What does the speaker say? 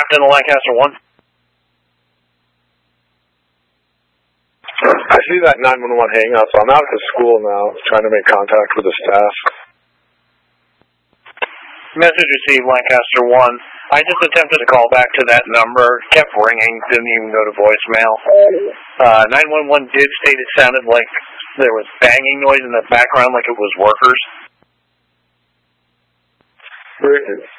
Captain of Lancaster 1. I see that 911 hangout, so I'm out at the school now, trying to make contact with the staff. Message received, Lancaster 1. I just attempted to call back to that number. Kept ringing, didn't even go to voicemail. 911 did state it sounded like there was banging noise in the background, like it was workers.